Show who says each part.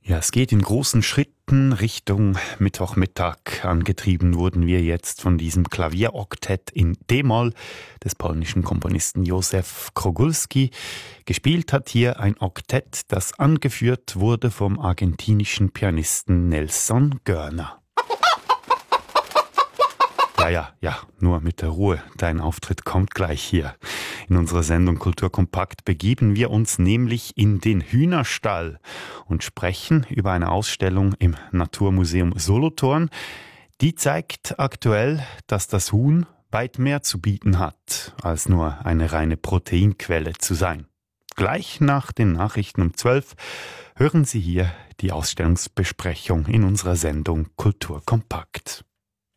Speaker 1: Ja, es geht in großen Schritten Richtung Mittwochmittag. Angetrieben wurden wir jetzt von diesem Klavieroktett in D-Moll des polnischen Komponisten Józef Krogulski. Gespielt hat hier ein Oktett, das angeführt wurde vom argentinischen Pianisten Nelson Görner. Ja, nur mit der Ruhe. Dein Auftritt kommt gleich hier. In unserer Sendung Kulturkompakt begeben wir uns nämlich in den Hühnerstall und sprechen über eine Ausstellung im Naturmuseum Solothurn. Die zeigt aktuell, dass das Huhn weit mehr zu bieten hat, als nur eine reine Proteinquelle zu sein. Gleich nach den Nachrichten um 12 hören Sie hier die Ausstellungsbesprechung in unserer Sendung Kulturkompakt.